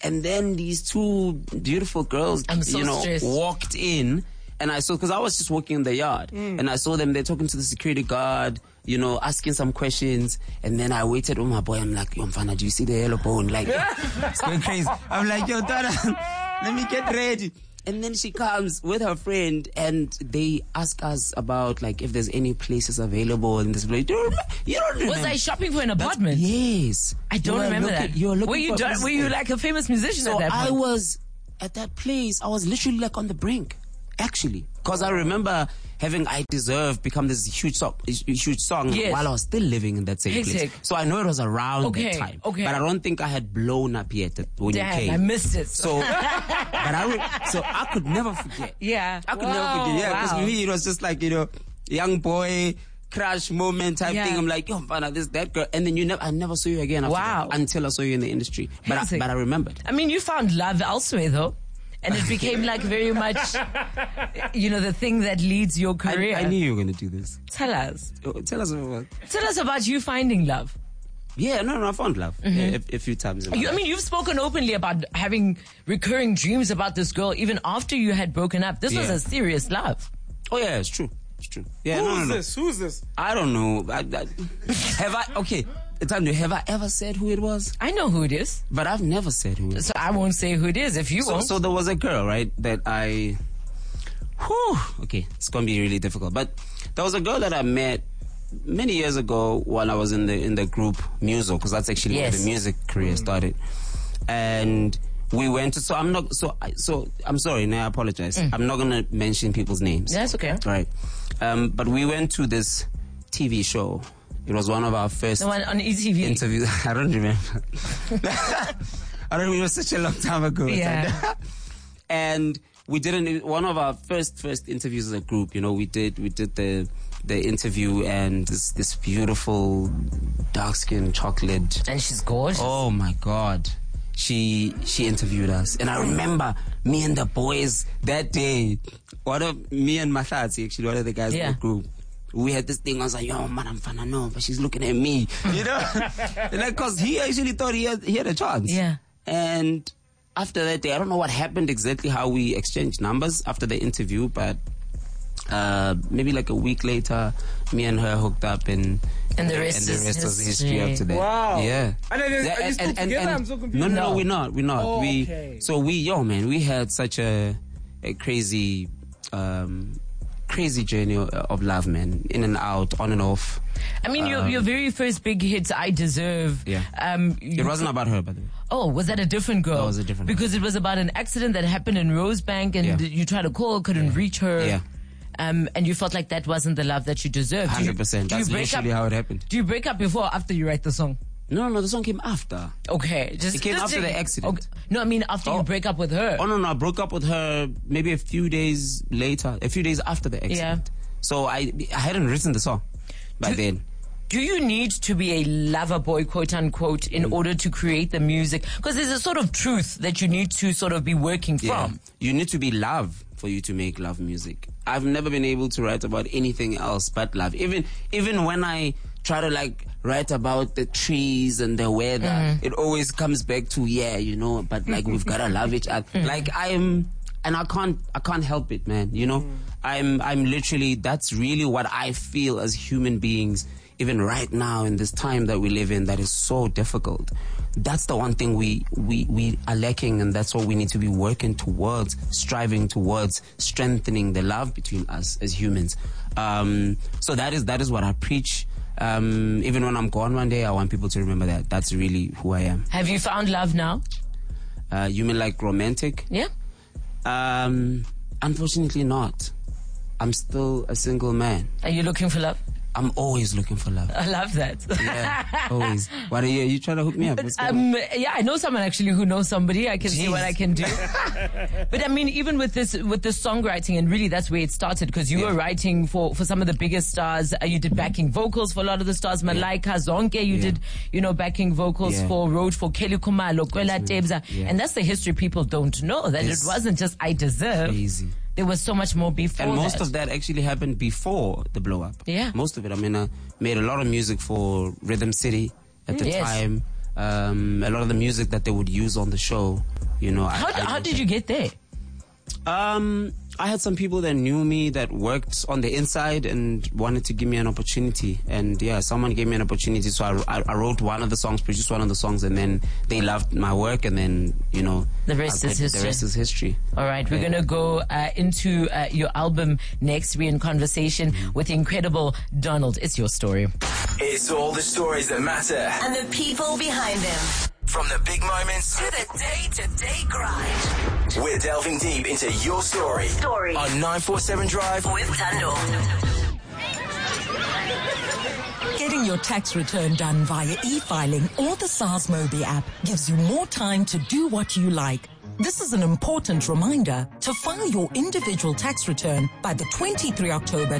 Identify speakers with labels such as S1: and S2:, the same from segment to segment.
S1: And then these two beautiful girls,
S2: stressed.
S1: walked in. And I saw, because I was just walking in the yard, and I saw them, they're talking to the security guard, asking some questions. And then I waited with my boy. I'm like, yo, Mfana, do you see the yellow bone? Like, it's going crazy. I'm like, yo, Dada, let me get ready. And then she comes with her friend, and they ask us about, like, if there's any places available in this place. You don't remember.
S2: Was I shopping for an apartment?
S1: Yes.
S2: I don't remember that.
S1: You were looking
S2: Were you like a famous musician at that point?
S1: I was at that place. I was literally like on the brink. Actually, because I remember having "I Deserve" become this huge song
S2: yes.
S1: while I was still living in that same place. So I know it was around that time.
S2: Okay.
S1: But I don't think I had blown up yet when you came.
S2: I missed it.
S1: So, so I could never forget.
S2: Yeah.
S1: I could never forget. Yeah, because for me it was just like, young boy crush moment type thing. I'm like, yo, Mfana, that girl. And then I never saw you again after that, until I saw you in the industry. But I remembered.
S2: I mean, you found love elsewhere though. And it became like very much, the thing that leads your career.
S1: I knew you were going to do this.
S2: Tell us.
S1: Tell us about what?
S2: Tell us about you finding love.
S1: Yeah, no, I found love a few times.
S2: You've spoken openly about having recurring dreams about this girl even after you had broken up. This was a serious love.
S1: Oh yeah, it's true. It's true. Yeah,
S3: Who's this?
S1: I don't know. Okay. Have I ever said who it was?
S2: I know who it is.
S1: But I've never said who it is.
S2: So I won't say who it is if you won't.
S1: So there was a girl, right, that okay, it's going to be really difficult. But there was a girl that I met many years ago while I was in the group Muso, because that's actually where the music career started. And we went to, I'm sorry, now I apologize. I'm not going to mention people's names.
S2: That's okay.
S1: Right. But we went to this TV show. It was one of our first...
S2: The one on ETV.
S1: Interviews. I don't remember. It was such a long time ago.
S2: Yeah.
S1: And we did one of our first interviews as a group. We did the interview, and this beautiful dark-skinned chocolate.
S2: And she's gorgeous.
S1: Oh my God. She interviewed us. And I remember me and the boys that day. Me and Mahlatsi, actually, one of the guys in the group. We had this thing. I was like, yo, man, I'm Mfana, no, but she's looking at me, because he actually thought he had a chance.
S2: Yeah.
S1: And after that day, I don't know what happened exactly, how we exchanged numbers after the interview, but maybe like a week later, me and her hooked up, and
S2: the rest
S1: was history after that.
S3: Wow.
S1: Yeah.
S3: And are you still together? I'm so confused.
S1: No, we're not.
S3: Oh, okay.
S1: We had such a crazy journey of love, man, in and out, on and off.
S2: I mean, your very first big hit, "I Deserve."
S1: Yeah. It wasn't about her, by the way.
S2: Oh, was that a different girl?
S1: That was a different girl.
S2: Because it was about an accident that happened in Rosebank, and you tried to call, couldn't reach her.
S1: Yeah.
S2: And you felt like that wasn't the love that you deserved.
S1: 100%. That's literally how it happened.
S2: Do you break up before or after you write the song?
S1: No, the song came after.
S2: Okay.
S1: It came after the accident.
S2: Okay. No, I mean after you break up with her.
S1: Oh, no, I broke up with her maybe a few days after the accident.
S2: Yeah.
S1: So I hadn't written the song by then.
S2: Do you need to be a lover boy, quote unquote, in order to create the music? Because there's a sort of truth that you need to sort of be working from.
S1: You need to be love for you to make love music. I've never been able to write about anything else but love. Even when I try to write about the trees and the weather, it always comes back to but we've gotta love each other. And I can't help it, man. I'm literally, that's really what I feel as human beings, even right now in this time that we live in, that is so difficult. That's the one thing we are lacking, and that's what we need to be working towards, striving towards, strengthening the love between us as humans. So that is what I preach. Even when I'm gone one day, I want people to remember that. That's really who I am.
S2: Have you found love now?
S1: You mean like romantic?
S2: Yeah.
S1: Unfortunately not. I'm still a single man.
S2: Are you looking for love?
S1: I'm always looking for love.
S2: I love that.
S1: Yeah, always. What are you trying to hook me up?
S2: Yeah, I know someone actually who knows somebody. I can see what I can do. But I mean, even with this songwriting, and really that's where it started, because you were writing for some of the biggest stars. You did backing vocals for a lot of the stars. Malaika Zonke, you did, backing vocals for Road, for Kelly Kumalo, Kwela Tebza. And that's the history people don't know, that it wasn't just I Deserve.
S1: Crazy.
S2: There was so much more before.
S1: And most of that actually happened before the blow up.
S2: Yeah.
S1: Most of it. I mean, I made a lot of music for Rhythm City at the time. A lot of the music that they would use on the show
S2: How did you get there?
S1: I had some people that knew me that worked on the inside and wanted to give me an opportunity. And yeah, someone gave me an opportunity. So I wrote one of the songs, produced one of the songs, and then they loved my work. And then,
S2: the rest is history.
S1: The rest is history.
S2: All right. We're going to go into your album next. We're in conversation with the incredible Donald. It's your story.
S4: It's all the stories that matter.
S5: And the people behind them.
S4: From the big moments
S5: to the day-to-day grind.
S4: We're delving deep into your story. On 947 Drive
S5: with Tando.
S6: Getting your tax return done via e-filing or the SARS Mobi app gives you more time to do what you like. This is an important reminder to file your individual tax return by the 23 October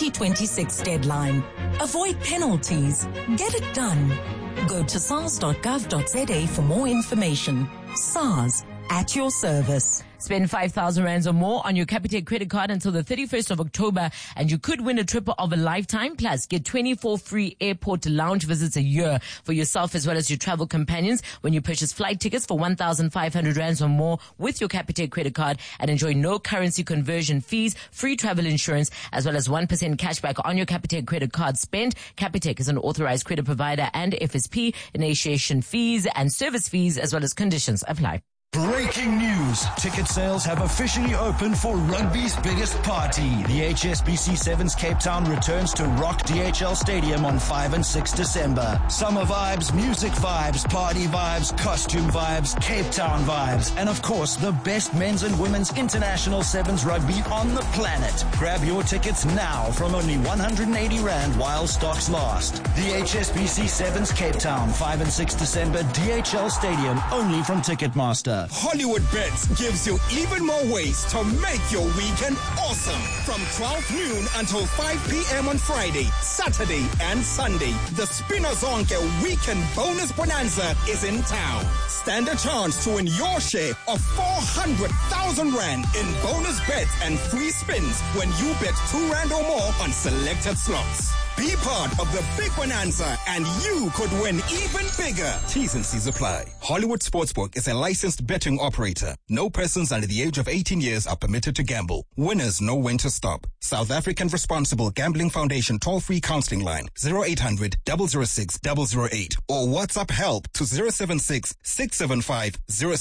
S6: 2026 deadline. Avoid penalties. Get it done. Go to sars.gov.za for more information. SARS, at your service.
S2: Spend 5,000 rands or more on your Capitec credit card until the 31st of October, and you could win a trip of a lifetime. Plus, get 24 free airport lounge visits a year for yourself as well as your travel companions when you purchase flight tickets for 1,500 rands or more with your Capitec credit card, and enjoy no currency conversion fees, free travel insurance, as well as 1% cashback on your Capitec credit card spend. Capitec is an authorized credit provider, and FSP initiation fees and service fees as well as conditions apply.
S7: Breaking news. Ticket sales have officially opened for rugby's biggest party. The HSBC Sevens Cape Town returns to Rock DHL Stadium on 5 and 6 December. Summer vibes, music vibes, party vibes, costume vibes, Cape Town vibes, and of course the best men's and women's international sevens rugby on the planet. Grab your tickets now from only 180 Rand while stocks last. The HSBC Sevens Cape Town, 5 and 6 December, DHL Stadium, only from Ticketmaster.
S8: Hollywood Bets gives you even more ways to make your weekend awesome. From 12 noon until 5 p.m. on Friday, Saturday, and Sunday, the Spinazonke Weekend Bonus Bonanza is in town. Stand a chance to win your share of 400,000 Rand in bonus bets and free spins when you bet 2 Rand or more on selected slots. Be part of the big bonanza and you could win even bigger. T's and C's apply. Hollywood Sportsbook is a licensed betting operator. No persons under the age of 18 years are permitted to gamble. Winners know when to stop. South African Responsible Gambling Foundation toll-free counseling line 0800 006 008 or WhatsApp help to 076 675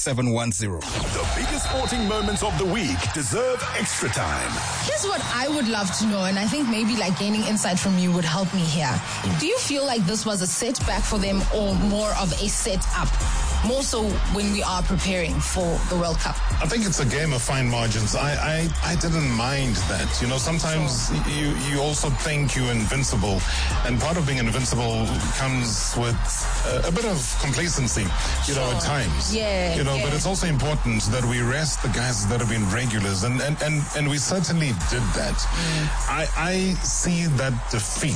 S8: 0710.
S9: The biggest sporting moments of the week deserve extra time.
S10: Here's what I would love to know, and I think maybe gaining insight from you would help me here. Do you feel like this was a setback for them or more of a set-up? More so when we are preparing for the World Cup.
S11: I think it's a game of fine margins. I didn't mind that. Sometimes you also think you're invincible, and part of being invincible comes with a bit of complacency, at times.
S10: Yeah.
S11: But it's also important that we rest the guys that have been regulars, and we certainly did that. I see that defeat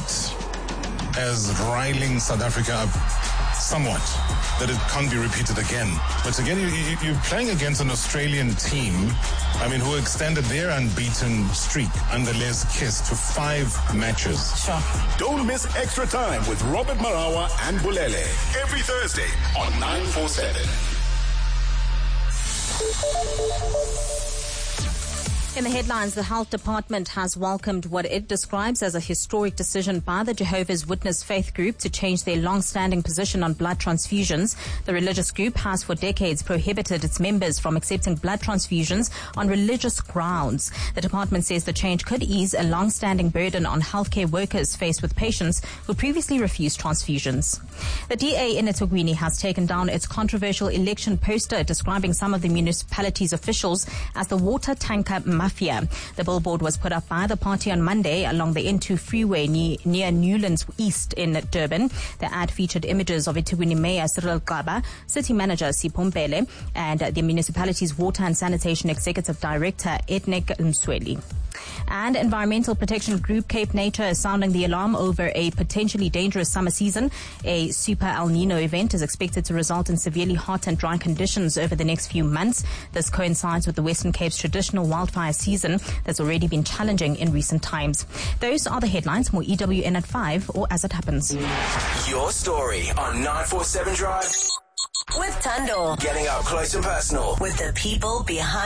S11: as riling South Africa up somewhat, that it can't be repeated again. But again, you're playing against an Australian team, who extended their unbeaten streak under Les Kiss to 5 matches.
S10: Sure.
S9: Don't miss Extra Time with Robert Marawa and Bulele every Thursday on 947.
S12: In the headlines, the Health Department has welcomed what it describes as a historic decision by the Jehovah's Witness faith group to change their long-standing position on blood transfusions. The religious group has for decades prohibited its members from accepting blood transfusions on religious grounds. The department says the change could ease a long-standing burden on healthcare workers faced with patients who previously refused transfusions. The DA in eThekwini has taken down its controversial election poster describing some of the municipality's officials as the water tanker mafia. The billboard was put up by the party on Monday along the N2 freeway near Newlands East in Durban. The ad featured images of eThekwini Mayor Cyril Kaba, City Manager Sipho Mpele, and the municipality's Water and Sanitation Executive Director Ednek Nsweli. And environmental protection group Cape Nature is sounding the alarm over a potentially dangerous summer season. A super El Nino event is expected to result in severely hot and dry conditions over the next few months. This coincides with the Western Cape's traditional wildfire season that's already been challenging in recent times. Those are the headlines. More EWN at 5 or As It Happens.
S4: Your story on 947 Drive
S5: with Tando.
S4: Getting up close and personal
S5: With the people behind